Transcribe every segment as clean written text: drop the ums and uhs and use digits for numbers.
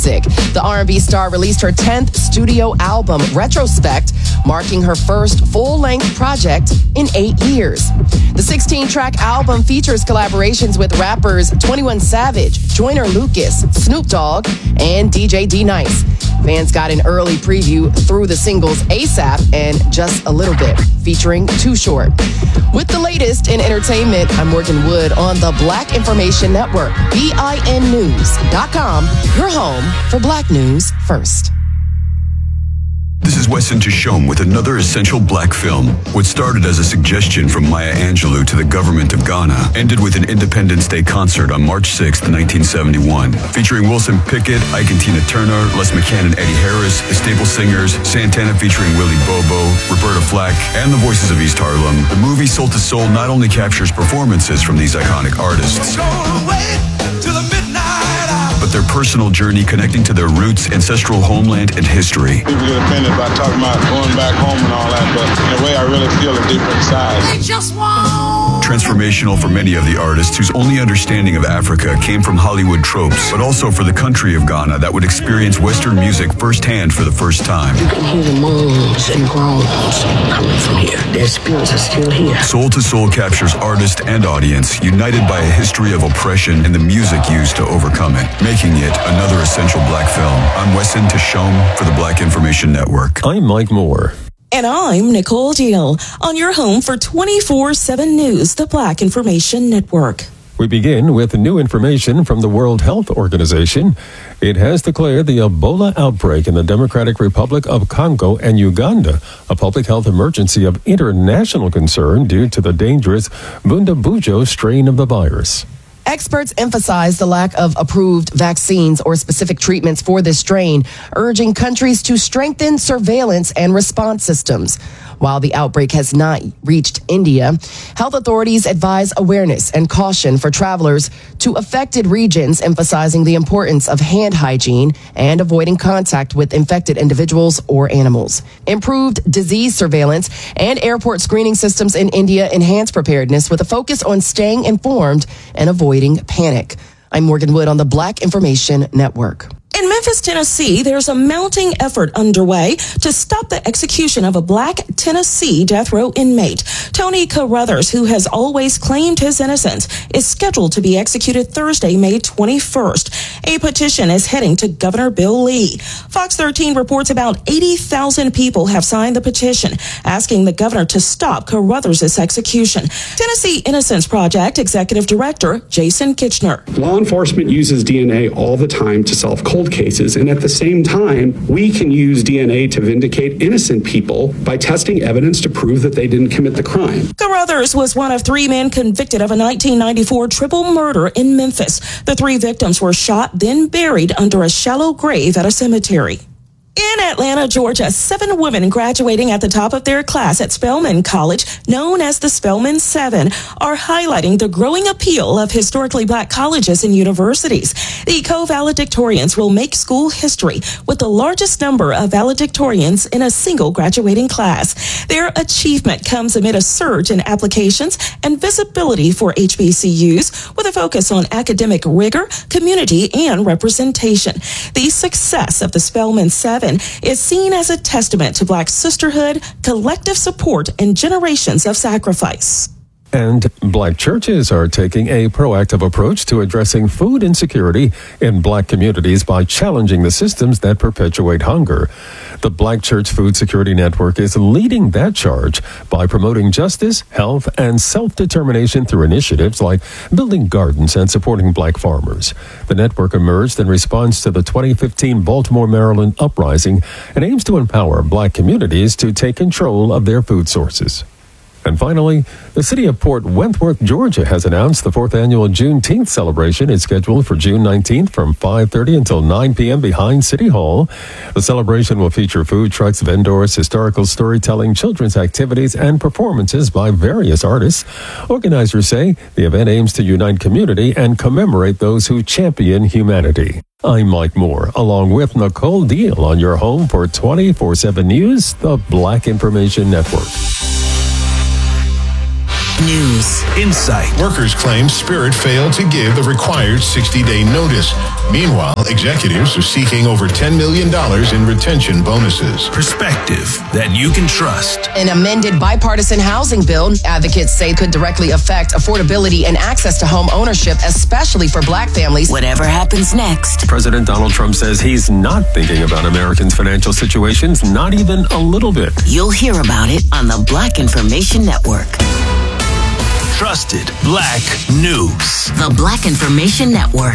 The R&B star released her 10th studio album, Retrospect, marking her first full-length project in 8 years. The 16-track album features collaborations with rappers 21 Savage, Joyner Lucas, Snoop Dogg, and DJ D-Nice. Fans got an early preview through the singles ASAP and Just a Little Bit, featuring Too Short. With the latest in entertainment, I'm Morgan Wood on the Black Information Network, BINnews.com, your home for Black news first. This is Wesson Tashome with another essential Black film. What started as a suggestion from Maya Angelou to the government of Ghana ended with an Independence Day concert on March 6, 1971, featuring Wilson Pickett, Ike and Tina Turner, Les McCann and Eddie Harris, the Staple Singers, Santana featuring Willie Bobo, Roberta Flack, and the Voices of East Harlem. The movie Soul to Soul not only captures performances from these iconic artists, but their personal journey connecting to their roots, ancestral homeland, and history. People get offended by talking about going back home and all that, but in a way I really feel it deep inside. Transformational for many of the artists whose only understanding of Africa came from Hollywood tropes, but also for the country of Ghana that would experience Western music firsthand for the first time. You can hear the moans and groans coming from here. Their spirits are still here. Soul to Soul captures artist and audience united by a history of oppression and the music used to overcome it, making it another essential Black film. I'm Wesson Tashome for the Black Information Network. I'm Mike Moore. And I'm Nicole Deal on your home for 24/7 News, the Black Information Network. We begin with new information from the World Health Organization. It has declared the Ebola outbreak in the Democratic Republic of Congo and Uganda a public health emergency of international concern due to the dangerous Bundibugyo strain of the virus. Experts emphasize the lack of approved vaccines or specific treatments for this strain, urging countries to strengthen surveillance and response systems. While the outbreak has not reached India, health authorities advise awareness and caution for travelers to affected regions, emphasizing the importance of hand hygiene and avoiding contact with infected individuals or animals. Improved disease surveillance and airport screening systems in India enhance preparedness with a focus on staying informed and avoiding panic. I'm Morgan Wood on the Black Information Network. In Memphis, Tennessee, there's a mounting effort underway to stop the execution of a Black Tennessee death row inmate. Tony Carruthers, who has always claimed his innocence, is scheduled to be executed Thursday, May 21st. A petition is heading to Governor Bill Lee. Fox 13 reports about 80,000 people have signed the petition, asking the governor to stop Carruthers' execution. Tennessee Innocence Project Executive Director Jason Kitchener. Law enforcement uses DNA all the time to solve cold cases, and at the same time, we can use DNA to vindicate innocent people by testing evidence to prove that they didn't commit the crime. Carruthers was one of 3 men convicted of a 1994 triple murder in Memphis. The 3 victims were shot, then buried under a shallow grave at a cemetery. In Atlanta, Georgia, 7 women graduating at the top of their class at Spelman College, known as the Spelman 7, are highlighting the growing appeal of historically Black colleges and universities. The co-valedictorians will make school history with the largest number of valedictorians in a single graduating class. Their achievement comes amid a surge in applications and visibility for HBCUs with a focus on academic rigor, community, and representation. The success of the Spelman 7 is seen as a testament to Black sisterhood, collective support, and generations of sacrifice. And Black churches are taking a proactive approach to addressing food insecurity in Black communities by challenging the systems that perpetuate hunger. The Black Church Food Security Network is leading that charge by promoting justice, health, and self-determination through initiatives like building gardens and supporting Black farmers. The network emerged in response to the 2015 Baltimore, Maryland uprising and aims to empower Black communities to take control of their food sources. And finally, the city of Port Wentworth, Georgia has announced the 4th annual Juneteenth celebration is scheduled for June 19th from 5:30 until 9 p.m. behind City Hall. The celebration will feature food trucks, vendors, historical storytelling, children's activities, and performances by various artists. Organizers say the event aims to unite community and commemorate those who champion humanity. I'm Mike Moore, along with Nicole Deal on your home for 24/7 News, the Black Information Network. News. Insight. Workers claim Spirit failed to give the required 60-day notice. Meanwhile, executives are seeking over $10 million in retention bonuses. Perspective that you can trust. An amended bipartisan housing bill, advocates say, could directly affect affordability and access to home ownership, especially for Black families. Whatever happens next. President Donald Trump says he's not thinking about Americans' financial situations, not even a little bit. You'll hear about it on the Black Information Network. Trusted Black News. The Black Information Network.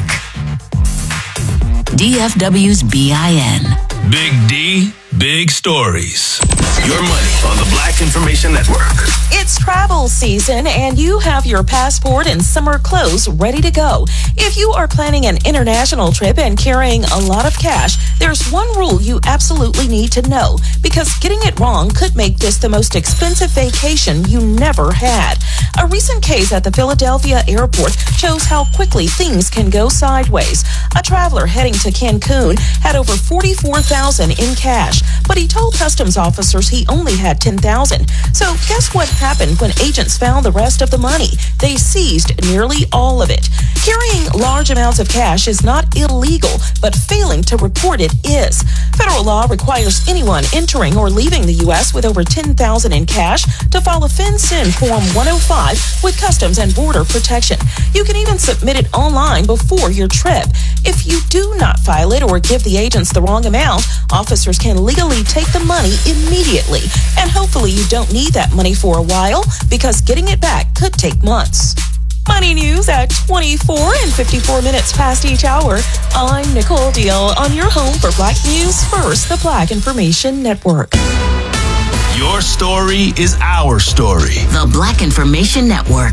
DFW's BIN. Big D, big stories. Your money on the Black Information Network. It's travel season and you have your passport and summer clothes ready to go. If you are planning an international trip and carrying a lot of cash, there's one rule you absolutely need to know, because getting it wrong could make this the most expensive vacation you never had. A recent case at the Philadelphia airport shows how quickly things can go sideways. A traveler heading to Cancun had over $44,000 in cash, but he told customs officers he only had $10,000. So guess what happened when agents found the rest of the money? They seized nearly all of it. Carrying large amounts of cash is not illegal, but failing to report it is. Federal law requires anyone entering or leaving the U.S. with over $10,000 in cash to file a FinCEN Form 105 with Customs and Border Protection. You can even submit it online before your trip. If you do not file it or give the agents the wrong amount, officers can legally take the money immediately. And hopefully you don't need that money for a while, because getting it back could take months. Money news at 24 and 54 minutes past each hour. I'm Nicole Deal on your home for Black News First, the Black Information Network. Your story is our story. The Black Information Network.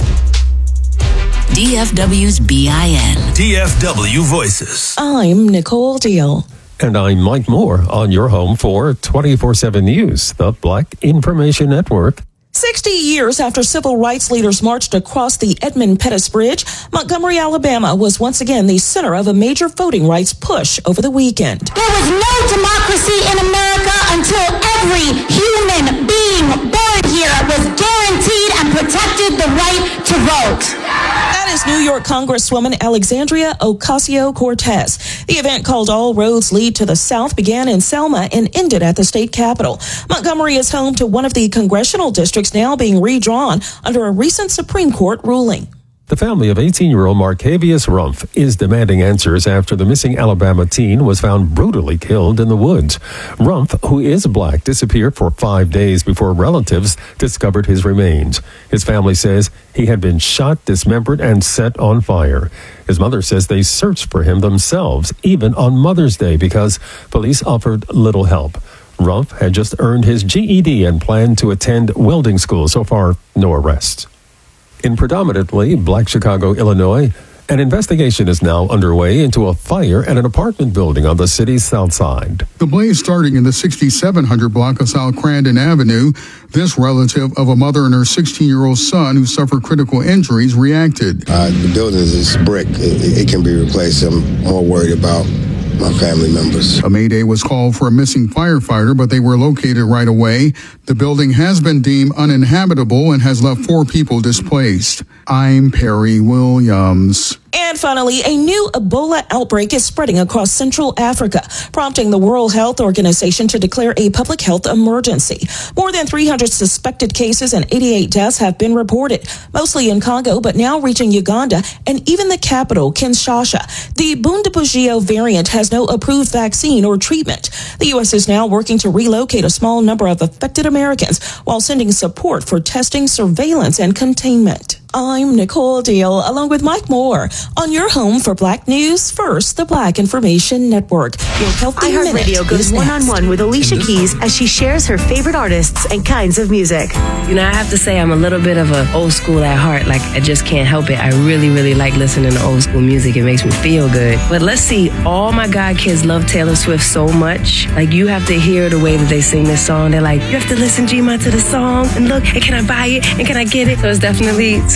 DFW's BIN. DFW Voices. I'm Nicole Deal. And I'm Mike Moore on your home for 24/7 News, the Black Information Network. 60 years after civil rights leaders marched across the Edmund Pettus Bridge, Montgomery, Alabama was once again the center of a major voting rights push over the weekend. There was no democracy in America until every human being born here was guaranteed and protected the right to vote. That is New York Congresswoman Alexandria Ocasio-Cortez. The event, called All Roads Lead to the South, began in Selma and ended at the state capitol. Montgomery is home to one of the congressional districts now being redrawn under a recent Supreme Court ruling. The family of 18-year-old Marcavius Rumpf is demanding answers after the missing Alabama teen was found brutally killed in the woods. Rumpf, who is Black, disappeared for 5 days before relatives discovered his remains. His family says he had been shot, dismembered, and set on fire. His mother says they searched for him themselves, even on Mother's Day, because police offered little help. Rumpf had just earned his GED and planned to attend welding school. So far, no arrests. In predominantly Black Chicago, Illinois, an investigation is now underway into a fire at an apartment building on the city's south side. The blaze starting in the 6700 block of South Crandon Avenue. This relative of a mother and her 16-year-old son who suffered critical injuries reacted. The building is brick. It can be replaced. I'm more worried about my family members. A mayday was called for a missing firefighter, but they were located right away. The building has been deemed uninhabitable and has left 4 people displaced. I'm Perry Williams. And finally, a new Ebola outbreak is spreading across Central Africa, prompting the World Health Organization to declare a public health emergency. More than 300 suspected cases and 88 deaths have been reported, mostly in Congo, but now reaching Uganda and even the capital, Kinshasa. The Bundibugyo variant has no approved vaccine or treatment. The U.S. is now working to relocate a small number of affected Americans while sending support for testing, surveillance, and containment. I'm Nicole Deal, along with Mike Moore, on your home for Black News First, the Black Information Network. Your Healthy Minute iHeartRadio goes one-on-one with Alicia Keys as she shares her favorite artists and kinds of music. You know, I have to say I'm a little bit of an old school at heart. Like, I just can't help it. I really, really like listening to old school music. It makes me feel good. But let's see, all my God kids love Taylor Swift so much. Like, you have to hear the way that they sing this song. They're like, you have to listen, Gma, to the song, and look, and can I buy it, and can I get it? So it's definitely some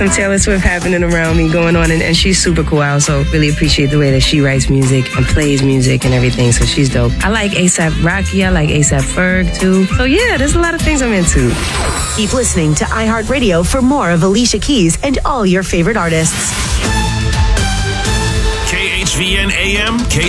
some Taylor Swift happening around me going on, and she's super cool. I also really appreciate the way that she writes music and plays music and everything, so she's dope. I like A$AP Rocky, I like A$AP Ferg too. So yeah, there's a lot of things I'm into. Keep listening to iHeartRadio for more of Alicia Keys and all your favorite artists. KHVN AM,